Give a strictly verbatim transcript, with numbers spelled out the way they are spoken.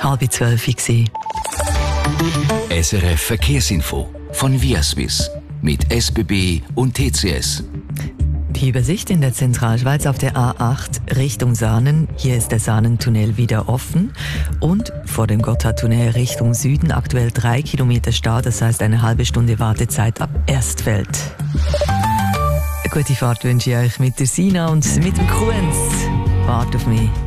halb zwölf war. S R F Verkehrsinfo von Viaswiss mit S B B und T C S. Die Übersicht in der Zentralschweiz auf der A acht Richtung Saanen. Hier ist der Saanentunnel wieder offen. Und vor dem Gotthardtunnel Richtung Süden aktuell drei Kilometer Stau. Das heißt eine halbe Stunde Wartezeit ab Erstfeld. Eine gute Fahrt wünsche ich euch mit der Sina und mit dem Kuhns. Wart auf mich.